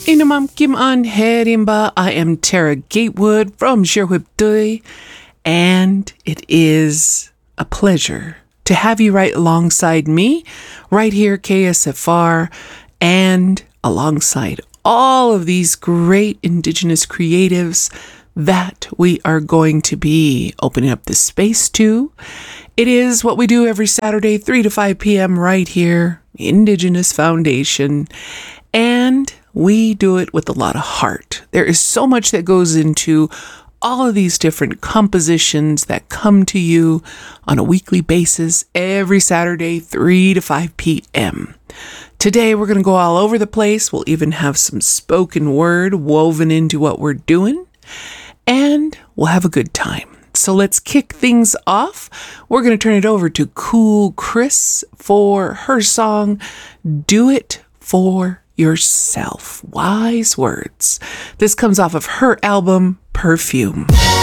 Inamam Kim An Herimba. I am Tara Gatewood from Sherwood Dui, and it is a pleasure to have you right alongside me, right here, KSFR, and alongside all of these great Indigenous creatives that we are going to be opening up this space to. It is what we do every Saturday, 3 to 5 p.m. right here, Indigenous Foundation, and we do it with a lot of heart. There is so much that goes into all of these different compositions that come to you on a weekly basis every Saturday, 3 to 5 p.m. Today, we're going to go all over the place. We'll even have some spoken word woven into what we're doing, and we'll have a good time. So let's kick things off. We're going to turn it over to Cool Chris for her song, Do It For Yourself. Wise words. This comes off of her album, Perfume.